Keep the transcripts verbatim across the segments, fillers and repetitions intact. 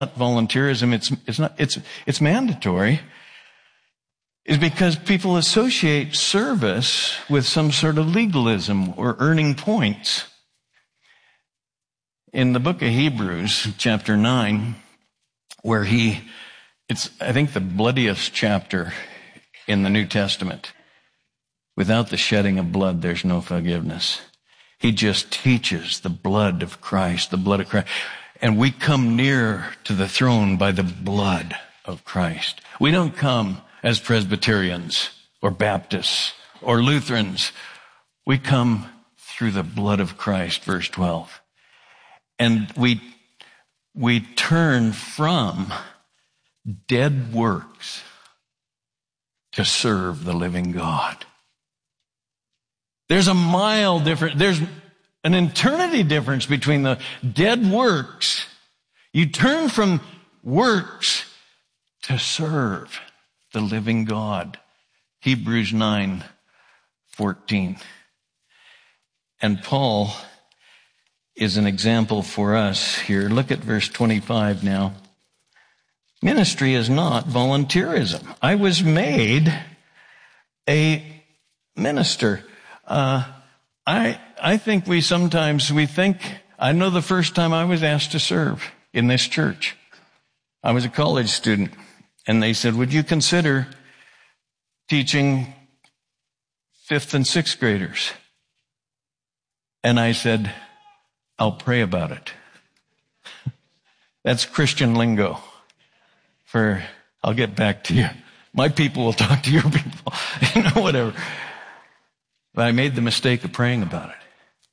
volunteerism, it's, it's not, it's, it's mandatory, is because people associate service with some sort of legalism or earning points. In the book of Hebrews, chapter nine, where he, it's, I think, the bloodiest chapter in the New Testament. Without the shedding of blood, there's no forgiveness. He just teaches the blood of Christ, the blood of Christ. And we come near to the throne by the blood of Christ. We don't come as Presbyterians or Baptists or Lutherans. We come through the blood of Christ, verse twelve. And we, we turn from dead works to serve the living God. There's a mile difference. There's an eternity difference between the dead works. You turn from works to serve the living God. Hebrews nine fourteen. And Paul is an example for us here. Look at verse twenty-five now. Ministry is not volunteerism. I was made a minister. Uh, I, I think we sometimes, we think, I know the first time I was asked to serve in this church. I was a college student, and they said, would you consider teaching fifth and sixth graders? And I said, I'll pray about it. That's Christian lingo for, I'll get back to you. My people will talk to your people, you know, whatever. But I made the mistake of praying about it.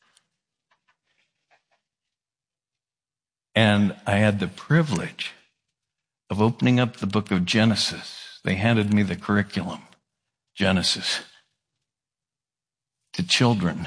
And I had the privilege of opening up the book of Genesis. They handed me the curriculum, Genesis, to children.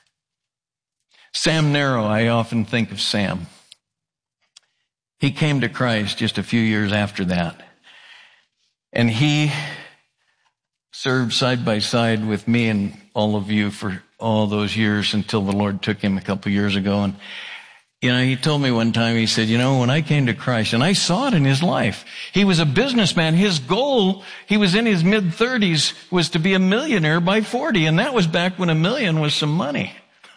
Sam Narrow, I often think of Sam. He came to Christ just a few years after that. And he served side by side with me and all of you for all those years until the Lord took him a couple years ago. And, you know, he told me one time, he said, you know, when I came to Christ, and I saw it in his life, he was a businessman. His goal, he was in his mid-thirties, was to be a millionaire by forty. And that was back when a million was some money.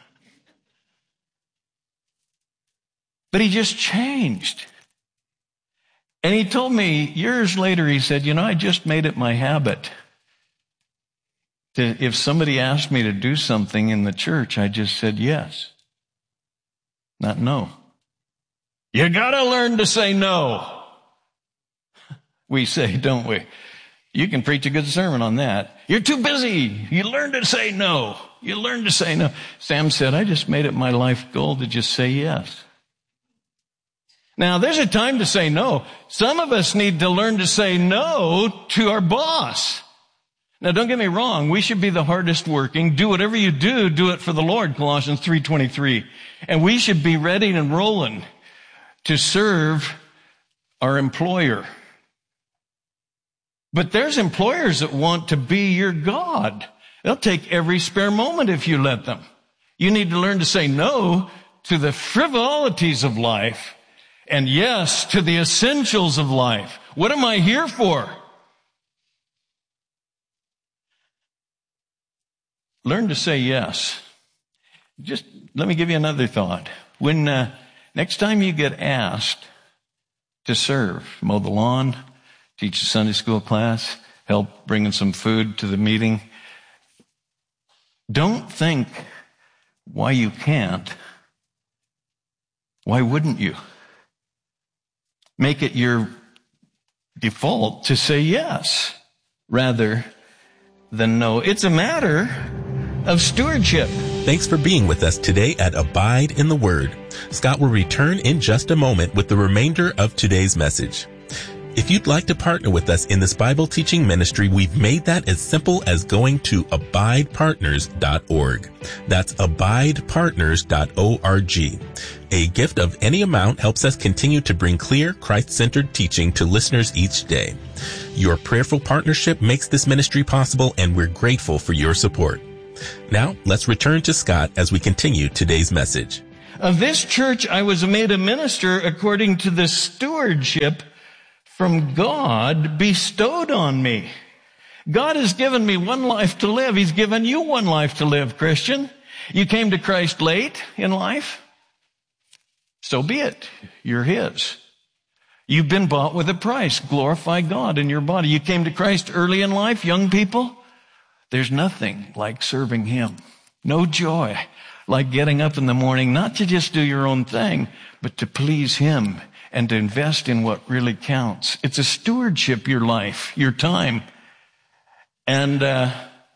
But he just changed. And he told me years later, he said, you know, I just made it my habit to, if somebody asked me to do something in the church, I just said yes, not no. You gotta learn to say no. We say, don't we? You can preach a good sermon on that. You're too busy. You learn to say no. You learn to say no. Sam said, I just made it my life goal to just say yes. Now, there's a time to say no. Some of us need to learn to say no to our boss. Now, don't get me wrong. We should be the hardest working. Do whatever you do, do it for the Lord, Colossians three twenty-three. And we should be ready and rolling to serve our employer. But there's employers that want to be your God. They'll take every spare moment if you let them. You need to learn to say no to the frivolities of life and yes to the essentials of life. What am I here for? Learn to say yes. Just let me give you another thought. When uh, next time you get asked to serve, mow the lawn, teach a Sunday school class, help bringing some food to the meeting, don't think why you can't. Why wouldn't you? Make it your default to say yes rather than no. It's a matter of stewardship. Thanks for being with us today at Abide in the Word. Scott will return in just a moment with the remainder of today's message. If you'd like to partner with us in this Bible teaching ministry, we've made that as simple as going to abide partners dot org. That's abide partners dot org. A gift of any amount helps us continue to bring clear, Christ-centered teaching to listeners each day. Your prayerful partnership makes this ministry possible, and we're grateful for your support. Now, let's return to Scott as we continue today's message. Of this church I was made a minister according to the stewardship from God bestowed on me. God has given me one life to live. He's given you one life to live, Christian. You came to Christ late in life. So be it. You're His. You've been bought with a price. Glorify God in your body. You came to Christ early in life, young people. There's nothing like serving Him. No joy like getting up in the morning, not to just do your own thing, but to please Him and to invest in what really counts. It's a stewardship, your life, your time. And, uh,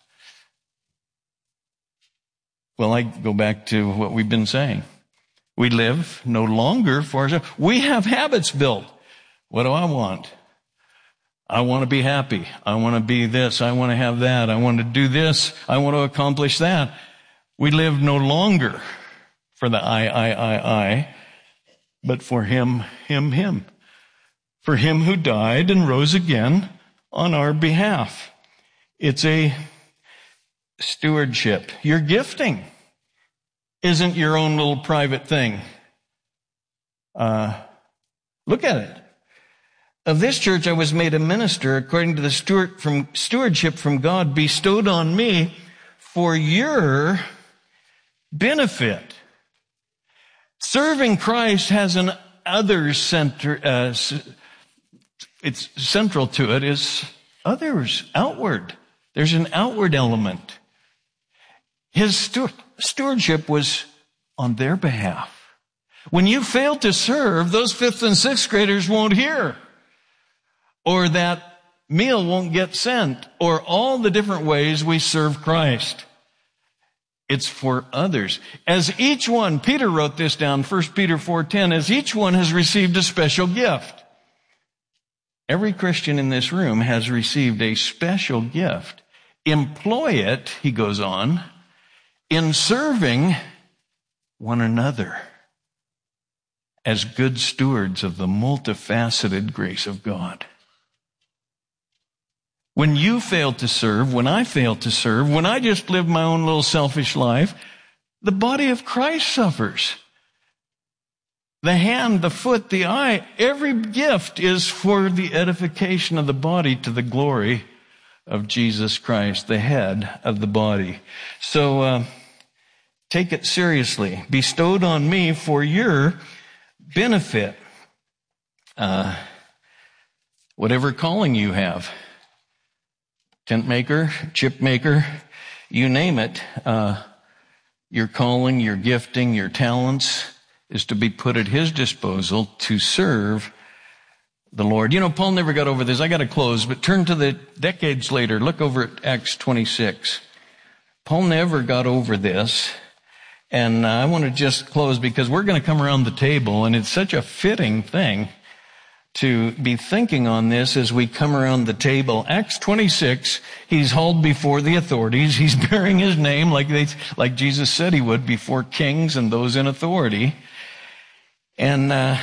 well, I go back to what we've been saying. We live no longer for ourselves. We have habits built. What do I want? I want to be happy. I want to be this. I want to have that. I want to do this. I want to accomplish that. We live no longer for the I, I, I, I, but for Him, Him, Him. For Him who died and rose again on our behalf. It's a stewardship. Your gifting isn't your own little private thing. Uh, look at it. Of this church I was made a minister according to the steward from stewardship from God bestowed on me for your benefit. Serving Christ has an others center. Uh, it's central to it is others, outward. There's an outward element. His steward, stewardship was on their behalf. When you fail to serve, those fifth and sixth graders won't hear. Or that meal won't get sent. Or all the different ways we serve Christ. It's for others. As each one, Peter wrote this down, First Peter four ten, as each one has received a special gift. Every Christian in this room has received a special gift. Employ it, he goes on, in serving one another as good stewards of the multifaceted grace of God. When you fail to serve, when I fail to serve, when I just live my own little selfish life, the body of Christ suffers. The hand, the foot, the eye, every gift is for the edification of the body to the glory of Jesus Christ, the head of the body. So uh, take it seriously. Bestowed on me for your benefit. Uh, whatever calling you have. Tent maker, chip maker, you name it. Uh, your calling, your gifting, your talents is to be put at His disposal to serve the Lord. You know, Paul never got over this. I got to close, but turn to the decades later. Look over at Acts twenty-six. Paul never got over this. And uh, I want to just close because we're going to come around the table, and it's such a fitting thing to be thinking on this as we come around the table. Acts twenty-six, he's hauled before the authorities. He's bearing his name like they, like Jesus said he would before kings and those in authority. And uh,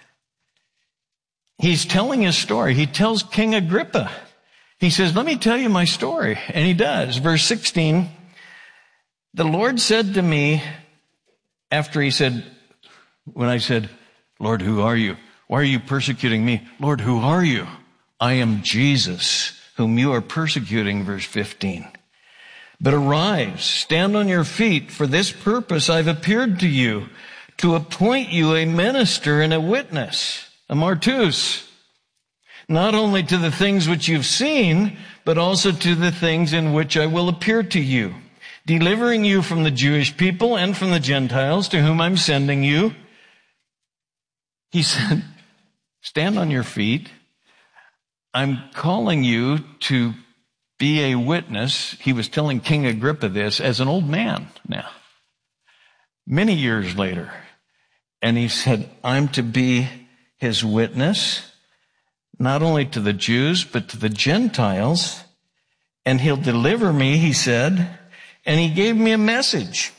he's telling his story. He tells King Agrippa. He says, let me tell you my story. And he does. Verse sixteen, the Lord said to me, after he said, when I said, Lord, who are you? Why are you persecuting me? Lord, who are you? I am Jesus, whom you are persecuting, verse fifteen. But arise, stand on your feet. For this purpose I've appeared to you, to appoint you a minister and a witness, a martus, not only to the things which you've seen, but also to the things in which I will appear to you, delivering you from the Jewish people and from the Gentiles to whom I'm sending you. He said, stand on your feet. I'm calling you to be a witness. He was telling King Agrippa this as an old man now, many years later. And he said, I'm to be his witness, not only to the Jews, but to the Gentiles. And he'll deliver me, he said. And he gave me a message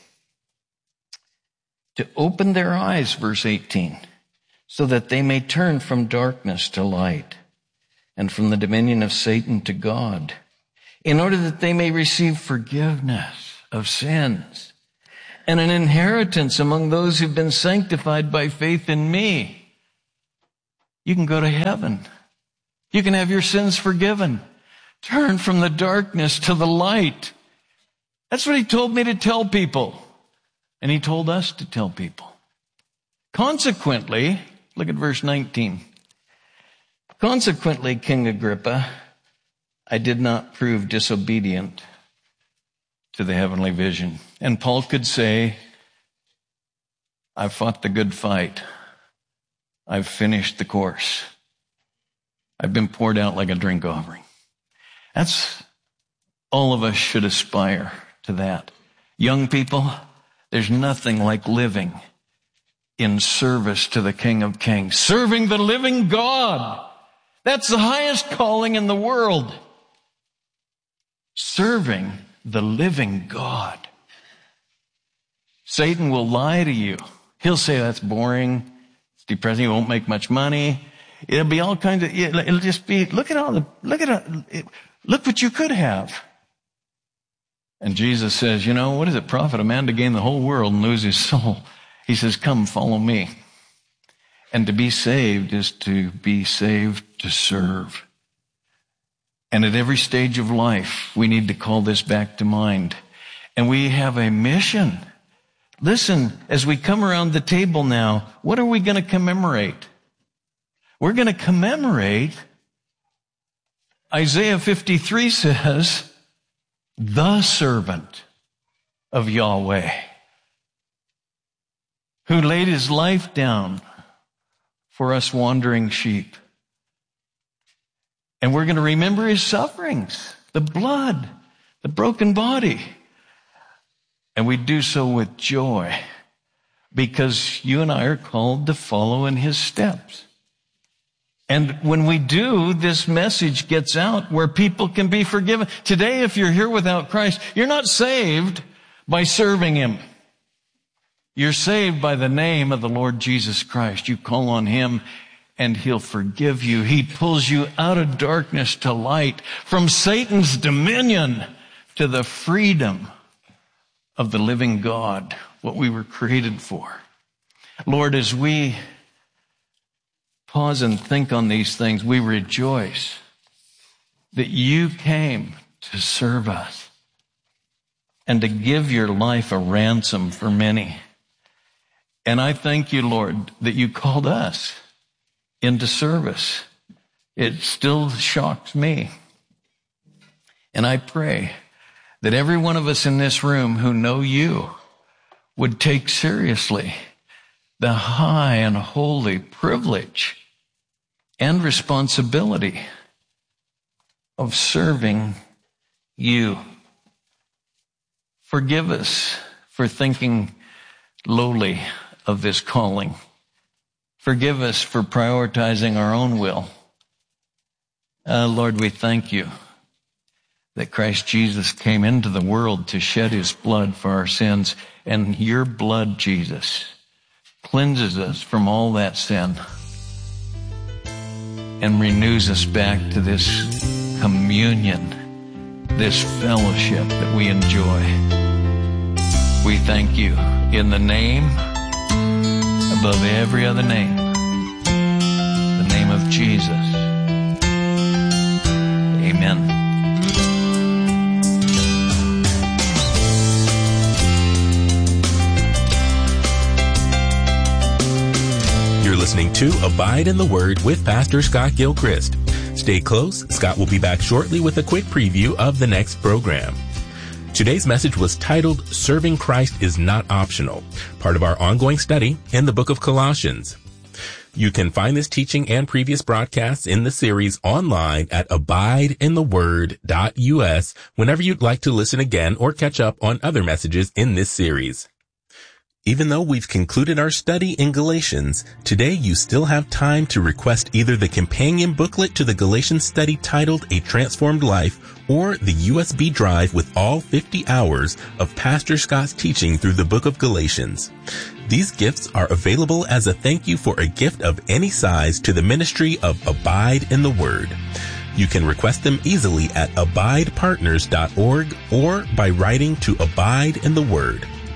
to open their eyes, verse eighteen, so that they may turn from darkness to light and from the dominion of Satan to God, in order that they may receive forgiveness of sins and an inheritance among those who've been sanctified by faith in me. You can go to heaven. You can have your sins forgiven. Turn from the darkness to the light. That's what he told me to tell people. And he told us to tell people. Consequently, look at verse nineteen. Consequently, King Agrippa, I did not prove disobedient to the heavenly vision. And Paul could say, I've fought the good fight. I've finished the course. I've been poured out like a drink offering. That's, all of us should aspire to that. Young people, there's nothing like living in service to the King of Kings. Serving the living God. That's the highest calling in the world. Serving the living God. Satan will lie to you. He'll say that's boring. It's depressing. You won't make much money. It'll be all kinds of, it'll just be, look at all the, look at, all, look what you could have. And Jesus says, you know, what does it profit a man to gain the whole world and lose his soul? He says, come, follow me. And to be saved is to be saved to serve. And at every stage of life, we need to call this back to mind. And we have a mission. Listen, as we come around the table now, what are we going to commemorate? We're going to commemorate, Isaiah fifty-three says, the servant of Yahweh, who laid his life down for us wandering sheep. And we're going to remember his sufferings, the blood, the broken body. And we do so with joy because you and I are called to follow in his steps. And when we do, this message gets out where people can be forgiven. Today, if you're here without Christ, you're not saved by serving him. You're saved by the name of the Lord Jesus Christ. You call on him and he'll forgive you. He pulls you out of darkness to light, from Satan's dominion to the freedom of the living God, what we were created for. Lord, as we pause and think on these things, we rejoice that you came to serve us and to give your life a ransom for many. And I thank you, Lord, that you called us into service. It still shocks me. And I pray that every one of us in this room who know you would take seriously the high and holy privilege and responsibility of serving you. Forgive us for thinking lowly of this calling. Forgive us for prioritizing our own will. Uh, Lord, we thank you that Christ Jesus came into the world to shed his blood for our sins, and your blood, Jesus, cleanses us from all that sin and renews us back to this communion, this fellowship that we enjoy. We thank you in the name above every other name, the name of Jesus. Amen. You're listening to Abide in the Word with Pastor Scott Gilchrist. Stay close. Scott will be back shortly with a quick preview of the next program. Today's message was titled, Serving Christ is Not Optional, part of our ongoing study in the book of Colossians. You can find this teaching and previous broadcasts in the series online at abide in the word dot U S whenever you'd like to listen again or catch up on other messages in this series. Even though we've concluded our study in Galatians, today you still have time to request either the companion booklet to the Galatians study titled A Transformed Life or the U S B drive with all fifty hours of Pastor Scott's teaching through the book of Galatians. These gifts are available as a thank you for a gift of any size to the ministry of Abide in the Word. You can request them easily at abide partners dot org or by writing to Abide in the Word,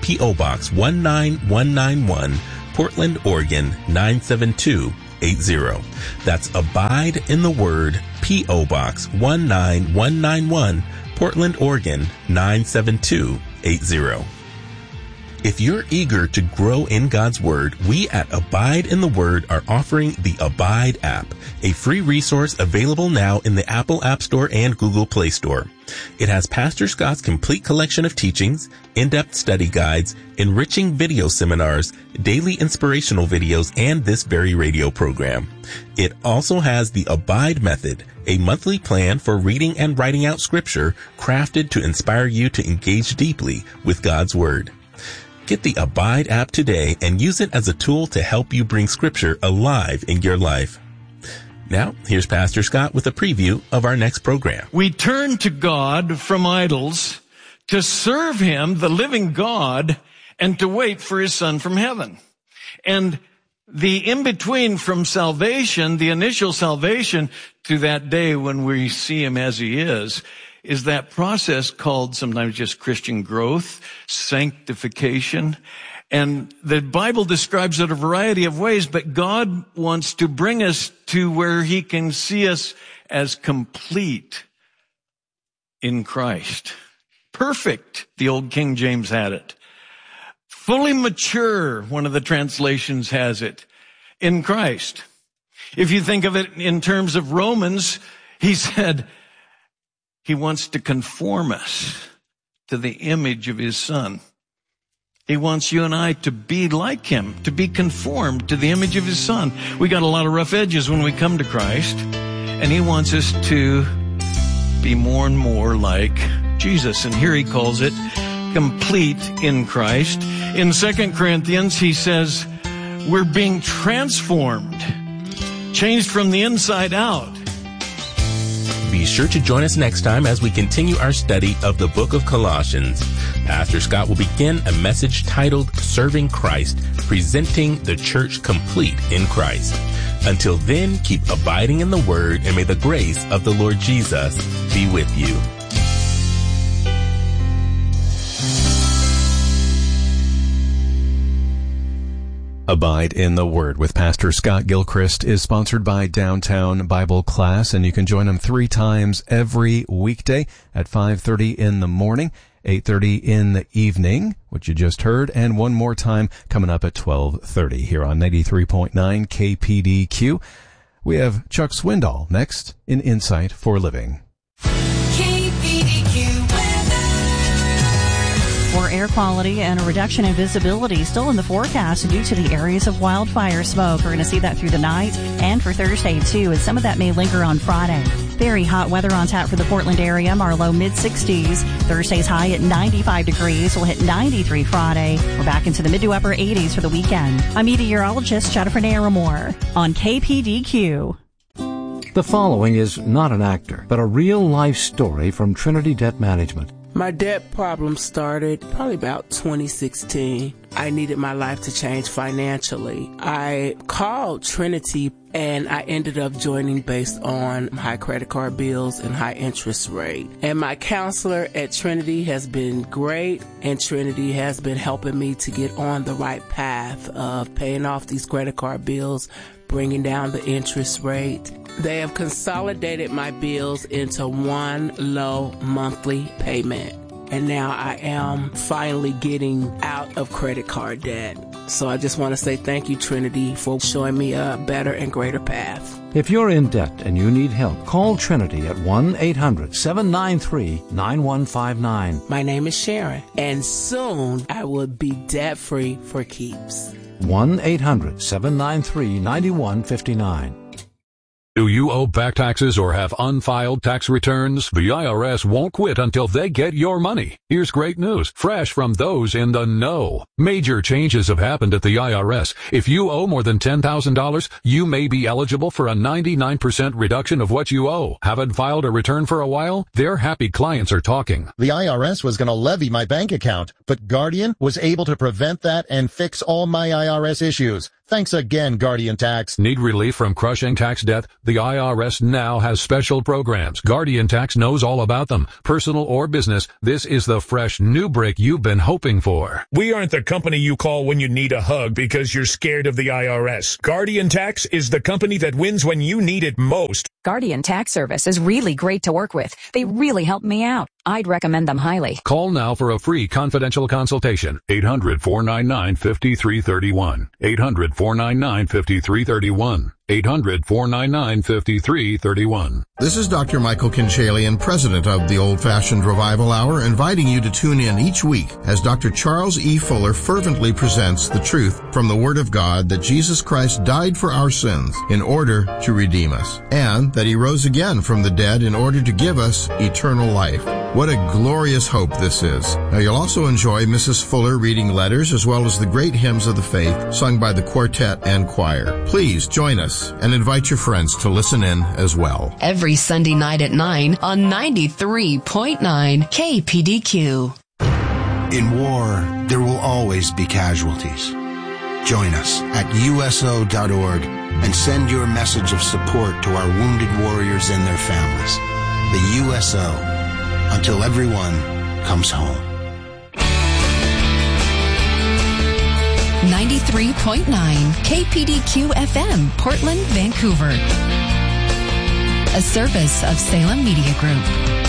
P O. Box one nine one nine one, Portland, Oregon nine seven two eight zero. That's Abide in the Word, P O. Box one nine one nine one, Portland, Oregon nine seven two eight zero. If you're eager to grow in God's Word, we at Abide in the Word are offering the Abide app, a free resource available now in the Apple App Store and Google Play Store. It has Pastor Scott's complete collection of teachings, in-depth study guides, enriching video seminars, daily inspirational videos, and this very radio program. It also has the Abide Method, a monthly plan for reading and writing out Scripture crafted to inspire you to engage deeply with God's Word. Get the Abide app today and use it as a tool to help you bring Scripture alive in your life. Now, here's Pastor Scott with a preview of our next program. We turn to God from idols to serve Him, the living God, and to wait for His Son from heaven. And the in-between from salvation, the initial salvation, to that day when we see Him as He is, is that process called sometimes just Christian growth, sanctification. And the Bible describes it a variety of ways, but God wants to bring us to where He can see us as complete in Christ. Perfect, the old King James had it. Fully mature, one of the translations has it, in Christ. If you think of it in terms of Romans, he said, He wants to conform us to the image of His Son. He wants you and I to be like Him, to be conformed to the image of His Son. We got a lot of rough edges when we come to Christ, and He wants us to be more and more like Jesus. And here He calls it complete in Christ. In Second Corinthians, he says, we're being transformed, changed from the inside out. Be sure to join us next time as we continue our study of the book of Colossians. Pastor Scott will begin a message titled Serving Christ, presenting the church complete in Christ. Until then, keep abiding in the Word, and may the grace of the Lord Jesus be with you. Abide in the Word with Pastor Scott Gilchrist is sponsored by Downtown Bible Class, and you can join them three times every weekday at five thirty in the morning, eight thirty in the evening, which you just heard, and one more time coming up at twelve thirty here on ninety-three point nine K P D Q. We have Chuck Swindoll next in Insight for Living. K P D Q. Poor air quality and a reduction in visibility still in the forecast due to the areas of wildfire smoke. We're going to see that through the night and for Thursday, too, and some of that may linger on Friday. Very hot weather on tap for the Portland area. Our low mid-sixties. Thursday's high at ninety-five degrees. We'll hit ninety-three Friday. We're back into the mid to upper eighties for the weekend. I'm meteorologist Jennifer Naramore on K P D Q. The following is not an actor, but a real-life story from Trinity Debt Management. My debt problem started probably about twenty sixteen. I needed my life to change financially. I called Trinity and I ended up joining based on high credit card bills and high interest rate. And my counselor at Trinity has been great, and Trinity has been helping me to get on the right path of paying off these credit card bills, bringing down the interest rate. They have consolidated my bills into one low monthly payment. And now I am finally getting out of credit card debt. So I just want to say thank you, Trinity, for showing me a better and greater path. If you're in debt and you need help, call Trinity at one eight hundred seven nine three nine one five nine. My name is Sharon, and soon I will be debt-free for keeps. one eight hundred seven nine three nine one five nine. Do you owe back taxes or have unfiled tax returns? The I R S won't quit until they get your money. Here's great news, fresh from those in the know. Major changes have happened at the I R S. If you owe more than ten thousand dollars, you may be eligible for a ninety-nine percent reduction of what you owe. Haven't filed a return for a while? Their happy clients are talking. The I R S was going to levy my bank account, but Guardian was able to prevent that and fix all my I R S issues. Thanks again, Guardian Tax. Need relief from crushing tax debt? The I R S now has special programs. Guardian Tax knows all about them. Personal or business, this is the fresh new break you've been hoping for. We aren't the company you call when you need a hug because you're scared of the I R S. Guardian Tax is the company that wins when you need it most. Guardian Tax Service is really great to work with. They really helped me out. I'd recommend them highly. Call now for a free confidential consultation. eight hundred, four nine nine, five three three one. eight hundred, four nine nine, five three three one. eight hundred, four nine nine, five three three one. This is Doctor Michael Kinchalian, president of the Old Fashioned Revival Hour, inviting you to tune in each week as Doctor Charles E. Fuller fervently presents the truth from the Word of God that Jesus Christ died for our sins in order to redeem us, and that He rose again from the dead in order to give us eternal life. What a glorious hope this is. Now you'll also enjoy Missus Fuller reading letters as well as the great hymns of the faith sung by the quartet and choir. Please join us and invite your friends to listen in as well. Every Sunday night at nine on ninety-three point nine K P D Q. In war, there will always be casualties. Join us at U S O dot org and send your message of support to our wounded warriors and their families. The U S O, until everyone comes home. ninety-three point nine K P D Q F M, Portland, Vancouver. A service of Salem Media Group.